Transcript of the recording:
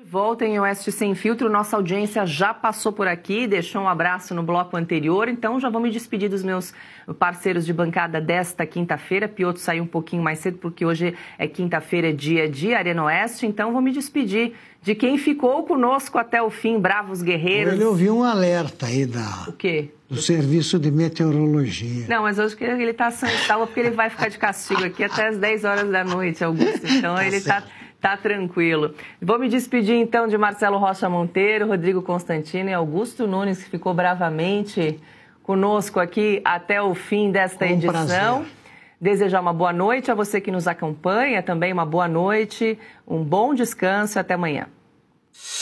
Volta em Oeste Sem Filtro, nossa audiência já passou por aqui, deixou um abraço no bloco anterior, então já vou me despedir dos meus parceiros de bancada desta quinta-feira. Piotr saiu um pouquinho mais cedo porque hoje é quinta-feira, dia de Arena Oeste, então vou me despedir de quem ficou conosco até o fim, bravos guerreiros. Ele ouviu um alerta aí O quê? do Serviço de Meteorologia. Não, mas hoje ele está sã e salvo porque ele vai ficar de castigo aqui até as 10 horas da noite, Augusto, então ele tá tranquilo. Vou me despedir, então, de Marcelo Rocha Monteiro, Rodrigo Constantino e Augusto Nunes, que ficou bravamente conosco aqui até o fim desta edição. Prazer. Desejar uma boa noite a você que nos acompanha, também uma boa noite, um bom descanso e até amanhã.